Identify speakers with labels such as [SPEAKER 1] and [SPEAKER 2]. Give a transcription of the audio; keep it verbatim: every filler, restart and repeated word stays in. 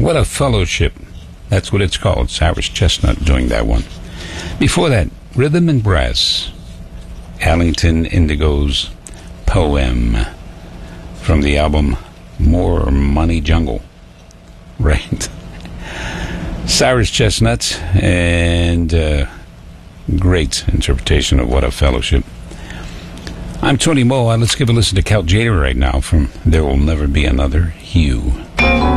[SPEAKER 1] What a Fellowship. That's what it's called. Cyrus Chestnut doing that one. Before that, Rhythm and Brass. Allington Indigo's Poem from the album More Money Jungle. Right. Cyrus Chestnut and uh, great interpretation of What a Fellowship. I'm Tony Moe. Let's give a listen to Cal Tjader right now from There Will Never Be Another Hue.